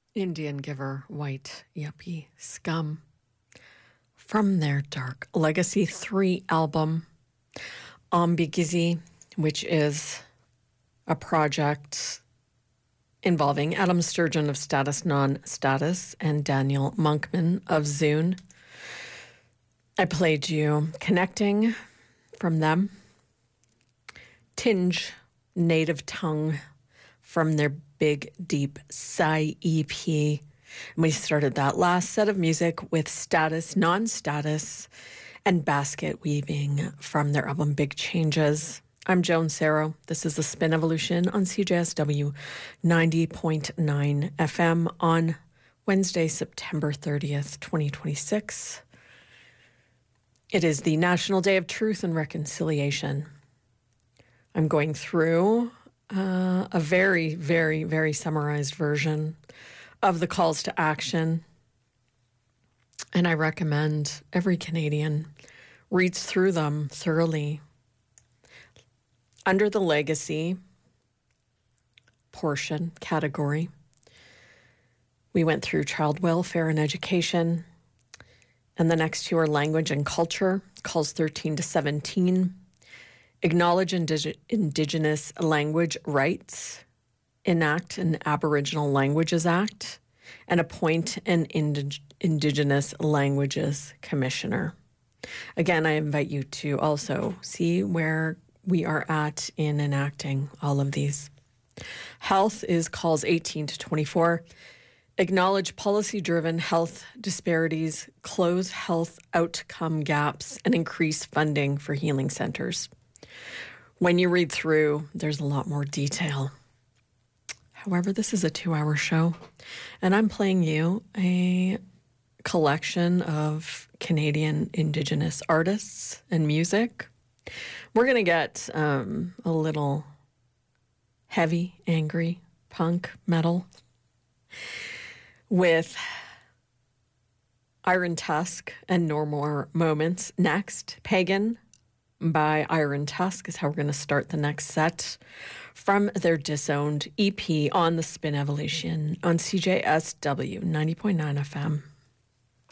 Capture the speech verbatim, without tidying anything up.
Indian Giver, White Yuppie Scum. From their Dark Legacy three album, Ombigizi, which is a project involving Adam Sturgeon of Status Non-Status and Daniel Monkman of Zune. I played you Connecting from them, Tinge, Native Tongue from their Big Deep Psy E P. And we started that last set of music with Status Non-Status and Basket Weaving from their album Big Changes. I'm Joan Serro. This is the Spin Evolution on C J S W ninety point nine F M on Wednesday, September thirtieth, twenty twenty-six. It is the National Day of Truth and Reconciliation. I'm going through uh, a very, very, very summarized version of the calls to action. And I recommend every Canadian reads through them thoroughly. Under the legacy portion category, we went through child welfare and education. And the next two are language and culture, calls thirteen to seventeen. Acknowledge indig- Indigenous language rights, enact an Aboriginal Languages Act, and appoint an indig- Indigenous Languages Commissioner. Again, I invite you to also see where we are at in enacting all of these. Health is calls eighteen to twenty-four. Acknowledge policy-driven health disparities, close health outcome gaps, and increase funding for healing centers. When you read through, there's a lot more detail. However, this is a two-hour show, and I'm playing you a collection of Canadian Indigenous artists and music. We're going to get um, a little heavy, angry, punk, metal with Iron Tusk and No More Moments next. Pagan by Iron Tusk is how we're going to start the next set from their Disowned E P on the Spin Evolution on C J S W ninety point nine F M.